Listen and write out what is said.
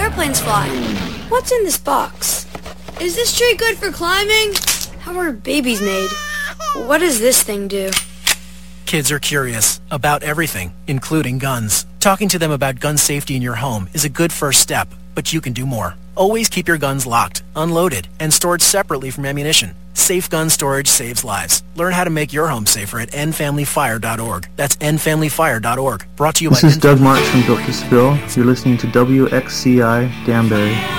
airplanes fly. What's in this box? Is this tree good for climbing? How are babies made? What does this thing do? Kids are curious about everything, including guns. Talking to them about gun safety in your home is a good first step, but you can do more. Always keep your guns locked, unloaded, and stored separately from ammunition. Safe gun storage saves lives. Learn how to make your home safer at endfamilyfire.org. That's endfamilyfire.org. Brought to you by... This is Doug Marks from Built to Spill. You're listening to WXCI Danbury.